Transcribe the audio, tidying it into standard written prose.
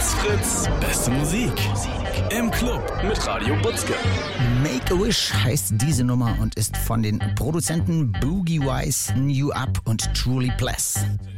Fritz, Fritz, beste Musik. Im Club mit Radio Butzke. Make-A-Wish heißt diese Nummer und ist von den Produzenten Boogie Wise, New Up und Truly Bless.